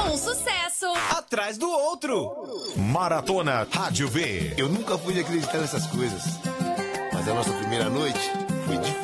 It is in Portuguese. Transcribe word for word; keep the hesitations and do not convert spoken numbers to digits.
Um sucesso atrás do outro. Maratona Rádio V. Eu nunca pude acreditar nessas coisas, mas a nossa primeira noite foi diferente.